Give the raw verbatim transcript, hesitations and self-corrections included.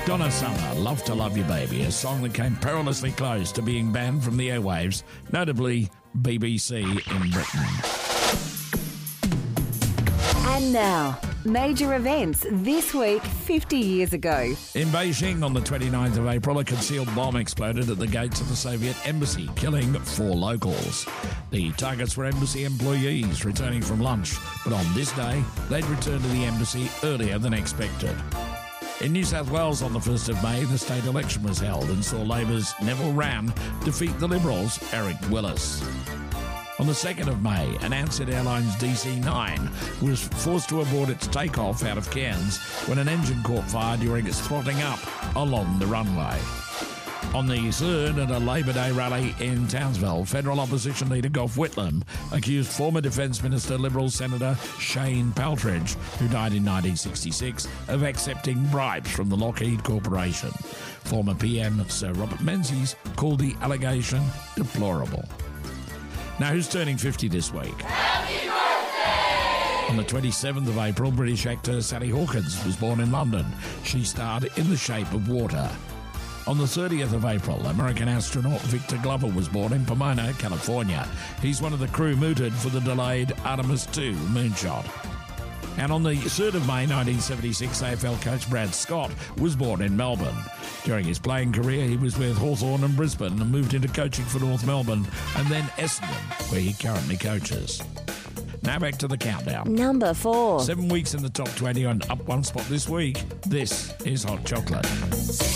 Donna Summer, Love to Love You Baby, a song that came perilously close to being banned from the airwaves, notably B B C in Britain. And now, major events this week fifty years ago. In Beijing on the twenty-ninth of April, a concealed bomb exploded at the gates of the Soviet embassy, killing four locals. The targets were embassy employees returning from lunch, but on this day, they'd returned to the embassy earlier than expected. In New South Wales on the first of May, the state election was held and saw Labor's Neville Wran defeat the Liberals' Eric Willis. On the second of May, an Ansett Airlines D C nine was forced to abort its takeoff out of Cairns when an engine caught fire during its throtting up along the runway. On the third, at a Labor Day rally in Townsville, federal opposition leader Gough Whitlam accused former Defence Minister Liberal Senator Shane Paltridge, who died in nineteen sixty-six, of accepting bribes from the Lockheed Corporation. Former P M Sir Robert Menzies called the allegation deplorable. Now, who's turning fifty this week? Happy birthday! On the twenty-seventh of April, British actor Sally Hawkins was born in London. She starred in The Shape of Water. On the thirtieth of April, American astronaut Victor Glover was born in Pomona, California. He's one of the crew mooted for the delayed Artemis two moonshot. And on the third of May nineteen seventy-six, A F L coach Brad Scott was born in Melbourne. During his playing career, he was with Hawthorn and Brisbane and moved into coaching for North Melbourne and then Essendon, where he currently coaches. Now back to the countdown. Number four. Seven weeks in the top twenty and up one spot this week. This is Hot Chocolate.